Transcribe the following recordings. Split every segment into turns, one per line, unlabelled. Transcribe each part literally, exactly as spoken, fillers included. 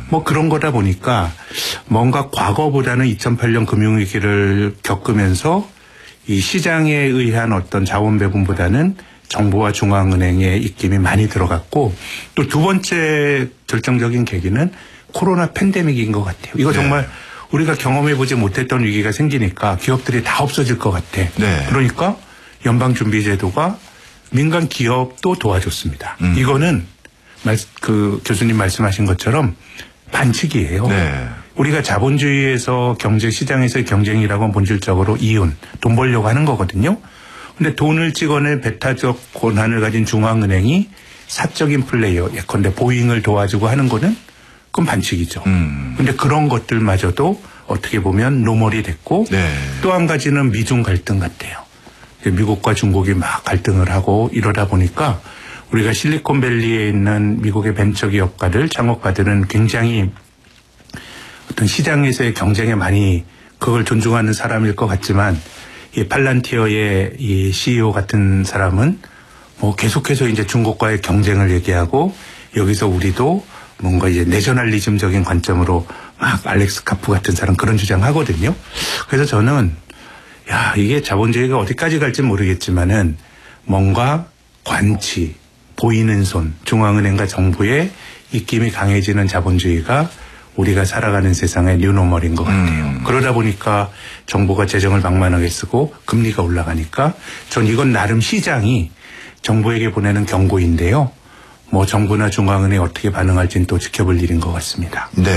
뭐 그런 거다 보니까 뭔가 과거보다는 이천팔 년 금융위기를 겪으면서 이 시장에 의한 어떤 자원 배분보다는 정부와 중앙은행의 입김이 많이 들어갔고 또 두 번째 결정적인 계기는 코로나 팬데믹인 것 같아요. 이거 정말 네. 우리가 경험해보지 못했던 위기가 생기니까 기업들이 다 없어질 것 같아. 네. 그러니까 연방준비제도가 민간 기업도 도와줬습니다. 음. 이거는 말, 그 교수님 말씀하신 것처럼 반칙이에요. 네. 우리가 자본주의에서 경제 시장에서의 경쟁이라고 본질적으로 이윤, 돈 벌려고 하는 거거든요. 근데 돈을 찍어낼 배타적 권한을 가진 중앙은행이 사적인 플레이어, 예컨대 보잉을 도와주고 하는 거는 그건 반칙이죠. 음. 근데 그런 것들마저도 어떻게 보면 노멀이 됐고 네. 또 한 가지는 미중 갈등 같아요. 미국과 중국이 막 갈등을 하고 이러다 보니까 우리가 실리콘밸리에 있는 미국의 벤처기업가들, 창업가들은 굉장히 어떤 시장에서의 경쟁에 많이 그걸 존중하는 사람일 것 같지만 이 팔란티어의 이 씨이오 같은 사람은 뭐 계속해서 이제 중국과의 경쟁을 얘기하고 여기서 우리도 뭔가 이제 내셔널리즘적인 관점으로 막 알렉스 카프 같은 사람 그런 주장하거든요. 그래서 저는 야, 이게 자본주의가 어디까지 갈지 모르겠지만은 뭔가 관치, 보이는 손, 중앙은행과 정부의 입김이 강해지는 자본주의가 우리가 살아가는 세상의 뉴노멀인 것 같아요. 음. 그러다 보니까 정부가 재정을 방만하게 쓰고 금리가 올라가니까 전 이건 나름 시장이 정부에게 보내는 경고인데요. 뭐 정부나 중앙은행이 어떻게 반응할지는 또 지켜볼 일인 것 같습니다.
네.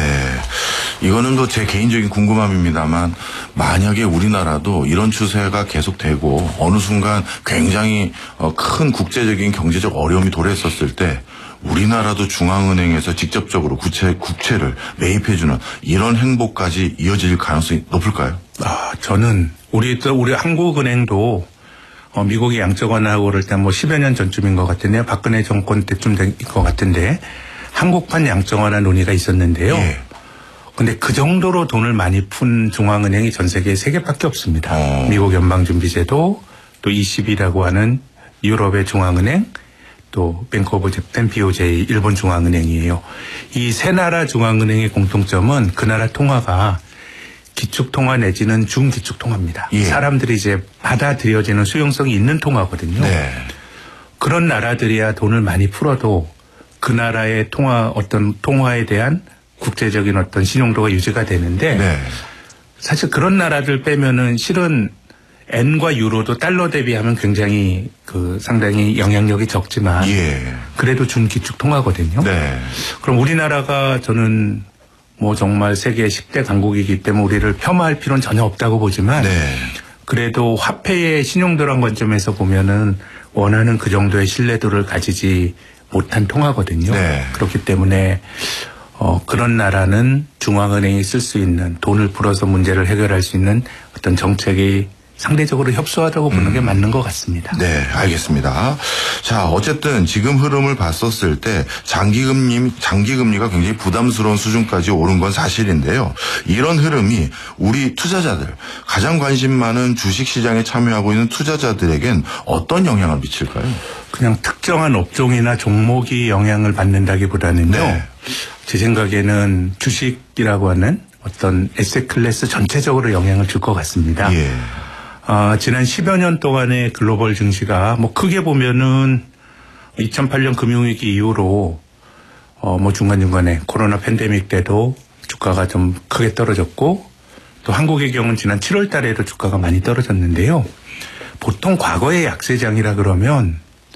이거는 또 제 개인적인 궁금함입니다만 만약에 우리나라도 이런 추세가 계속되고 어느 순간 굉장히 큰 국제적인 경제적 어려움이 도래했었을 때 우리나라도 중앙은행에서 직접적으로 국채, 국채를 매입해주는 이런 행보까지 이어질 가능성이 높을까요?
아, 저는 우리 또 우리 한국은행도 어, 미국이 양적 완화하고 그럴 때 뭐 십여 년 전쯤인 것 같은데요. 박근혜 정권 때쯤 된 것 같은데 한국판 양적 완화 논의가 있었는데요. 예. 근데 그 정도로 돈을 많이 푼 중앙은행이 전 세계에 세 개밖에 없습니다. 어. 미국 연방준비제도, 또 이씨비라고 하는 유럽의 중앙은행, 또 뱅크 오브 재팬, 비오제이, 일본 중앙은행이에요. 이 세 나라 중앙은행의 공통점은 그 나라 통화가 기축통화 내지는 중기축통화입니다. 예. 사람들이 이제 받아들여지는 수용성이 있는 통화거든요. 네. 그런 나라들이야 돈을 많이 풀어도 그 나라의 통화 어떤 통화에 대한 국제적인 어떤 신용도가 유지가 되는데 네. 사실 그런 나라들 빼면은 실은 엔과 유로도 달러 대비하면 굉장히 그 상당히 영향력이 적지만 예. 그래도 준기축 통화거든요. 네. 그럼 우리나라가 저는 뭐 정말 세계 십 대 강국이기 때문에 우리를 폄하할 필요는 전혀 없다고 보지만 네. 그래도 화폐의 신용도란 관점에서 보면은 원하는 그 정도의 신뢰도를 가지지 못한 통화거든요. 네. 그렇기 때문에 어 그런 나라는 중앙은행이 쓸 수 있는 돈을 풀어서 문제를 해결할 수 있는 어떤 정책이 상대적으로 협소하다고 보는 음. 게 맞는 것 같습니다.
네, 알겠습니다. 자, 어쨌든 지금 흐름을 봤었을 때 장기금리, 장기금리가 굉장히 부담스러운 수준까지 오른 건 사실인데요. 이런 흐름이 우리 투자자들, 가장 관심 많은 주식시장에 참여하고 있는 투자자들에겐 어떤 영향을 미칠까요?
그냥 특정한 업종이나 종목이 영향을 받는다기보다는요. 네. 제 생각에는 주식이라고 하는 어떤 에셋 클래스 전체적으로 영향을 줄 것 같습니다. 예. 아, 지난 십여 년 동안의 글로벌 증시가 뭐 크게 보면은 이천팔 년 금융위기 이후로 어, 뭐 중간중간에 코로나 팬데믹 때도 주가가 좀 크게 떨어졌고 또 한국의 경우는 지난 칠월 달에도 주가가 많이 떨어졌는데요. 보통 과거의 약세장이라 그러면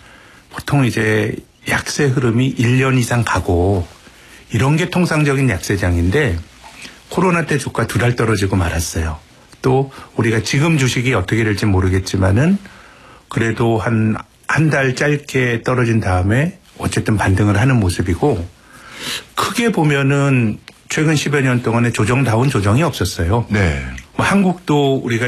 보통 이제 약세 흐름이 일 년 이상 가고 이런 게 통상적인 약세장인데 코로나 때 주가 두 달 떨어지고 말았어요. 또 우리가 지금 주식이 어떻게 될지 모르겠지만은 그래도 한 한 달 짧게 떨어진 다음에 어쨌든 반등을 하는 모습이고 크게 보면은 최근 십여 년 동안에 조정다운 조정이 없었어요. 네. 뭐 한국도 우리가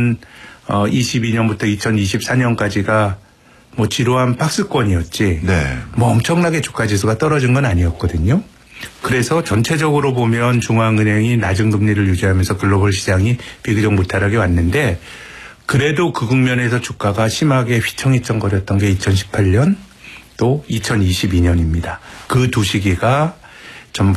이천이십이 년부터 이천이십사 년까지가 뭐 지루한 박스권이었지. 네. 뭐 엄청나게 주가 지수가 떨어진 건 아니었거든요. 그래서 전체적으로 보면 중앙은행이 낮은 금리를 유지하면서 글로벌 시장이 비교적 무탈하게 왔는데 그래도 그 국면에서 주가가 심하게 휘청휘청거렸던 게 이천십팔 년 또 이천이십이 년입니다. 그 두 시기가